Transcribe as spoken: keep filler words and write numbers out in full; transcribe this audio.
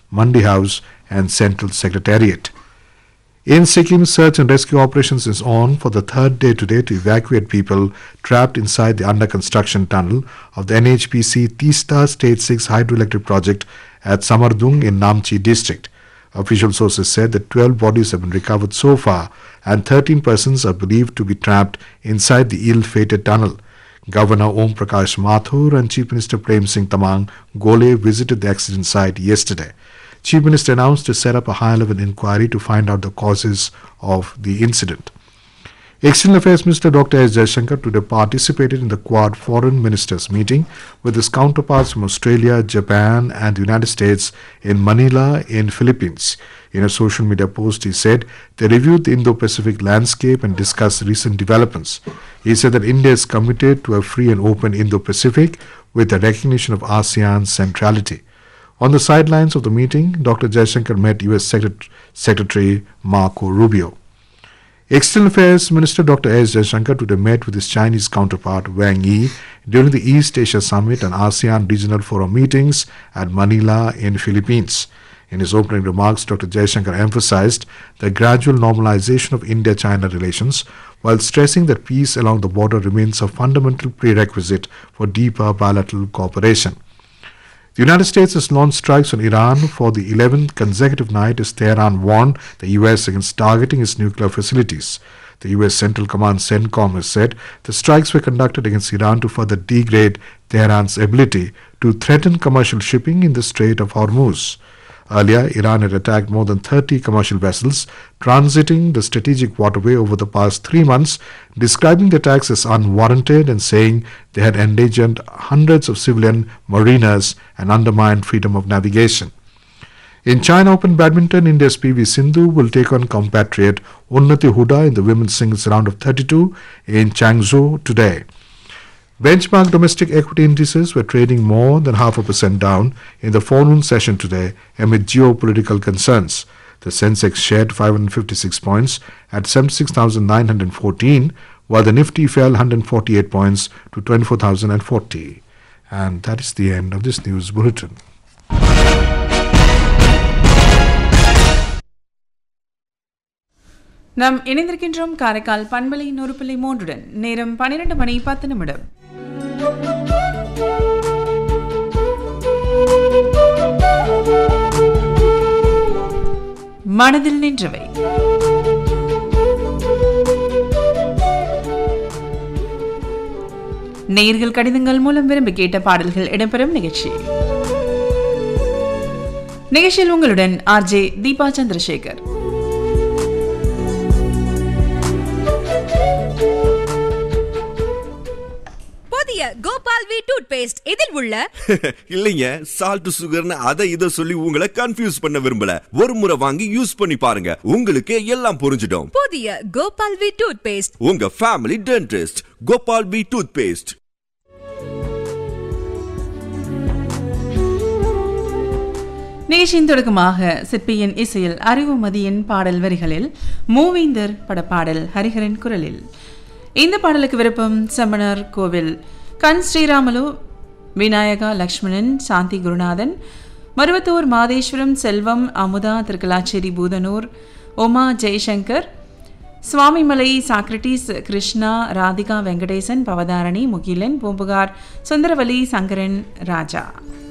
Mandi House and Central Secretariat. In Sikkim, search and rescue operations is on for the third day today to evacuate people trapped inside the under-construction tunnel of the N H P C Teesta Stage six hydroelectric project at Samardung in Namchi district. Official sources said that twelve bodies have been recovered so far and thirteen persons are believed to be trapped inside the ill-fated tunnel. Governor Om Prakash Mathur and Chief Minister Prem Singh Tamang Gole visited the accident site yesterday. Chief Minister announced to set up a high-level inquiry to find out the causes of the incident. External Affairs Minister Doctor S. Jaishankar today participated in the Quad Foreign Ministers meeting with his counterparts from Australia, Japan and the United States in Manila in Philippines. In a social media post, he said they reviewed the Indo-Pacific landscape and discussed recent developments. He said that India is committed to a free and open Indo-Pacific with the recognition of ASEAN's centrality. On the sidelines of the meeting, Doctor Jaishankar met U S Secret- Secretary Marco Rubio. External Affairs Minister Doctor S. Jaishankar today met with his Chinese counterpart Wang Yi during the East Asia Summit and ASEAN Regional Forum meetings at Manila in Philippines. In his opening remarks, Doctor Jaishankar emphasized the gradual normalization of India-China relations while stressing that peace along the border remains a fundamental prerequisite for deeper bilateral cooperation. The United States has launched strikes on Iran for the eleventh consecutive night as Tehran warned the U S against targeting its nuclear facilities. The U S Central Command CENTCOM has said the strikes were conducted against Iran to further degrade Tehran's ability to threaten commercial shipping in the Strait of Hormuz. Earlier, Iran had attacked more than thirty commercial vessels transiting the strategic waterway over the past three months, describing the attacks as unwarranted and saying they had endangered hundreds of civilian mariners and undermined freedom of navigation. In China Open Badminton, India's P V Sindhu will take on compatriot Unnati Huda in the women's singles round of thirty-two in Changzhou today. Benchmark domestic equity indices were trading more than half a percent down in the forenoon session today amid geopolitical concerns. The Sensex shared five hundred fifty-six points at seventy-six thousand nine hundred fourteen, while the Nifty fell one hundred forty-eight points to twenty-four thousand forty. And that is the end of this news bulletin. நாம் இணைந்திருக்கின்றோம் காரைக்கால் பண்பலை நூறு புள்ளி மூன்றுடன். நேரம் பன்னிரண்டு மணி பத்து நிமிடம். மனதில் நின்றவை. நேயர்கள் கடிதங்கள் மூலம் விரும்பி கேட்ட பாடல்கள் இடம்பெறும் நிகழ்ச்சி. நிகழ்ச்சியில் உங்களுடன் R J Deepa Chandrasekhar. Gopal we tooth paste இதில் உள்ள இல்லைங்க சால்ட் சுகர்னு அதை இதை சொல்லி உங்களை கன்ஃபியூஸ் பண்ண விரும்பல. ஒரு முறை வாங்கி யூஸ் பண்ணி பாருங்க, உங்களுக்கு எல்லாம் புரிஞ்சிடும். புதிய கோபால் வி டூத் பேஸ்ட், உங்க family dentist. Gopal we tooth paste. நிகழ்ச்சியின் தொடக்கமாக சிற்பியின் இசையில் அறிவுமதியின் பாடல் வரிகளில் மூவேந்தர் படப்பாடல் ஹரிஹரன் குரலில். இந்த பாடலுக்கு விருப்பம் செம்மனார் கோவில் கண் ஸ்ரீராமலு, விநாயகா லக்ஷ்மணன், சாந்தி குருநாதன், மருவத்தூர் மாதேஸ்வரம், செல்வம், அமுதா, திருக்கலாச்சேரி பூதனூர், உமா ஜெய்சங்கர், சுவாமிமலை, சாக்ரட்டிஸ், கிருஷ்ணா, ராதிகா வெங்கடேசன், பவதாரணி, முகிலன், பூம்புகார், சுந்தரவலி, சங்கரன், ராஜா.